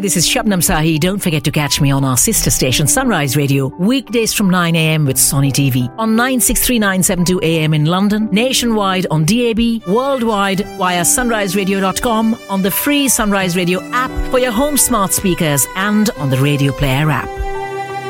this is Shabnam Sahi. Don't forget to catch me on our sister station Sunrise Radio weekdays from 9 a.m. with Sony TV on 963972 AM in London, nationwide on DAB, worldwide via sunriseradio.com, on the free Sunrise Radio app for your home smart speakers and on the Radio Player app.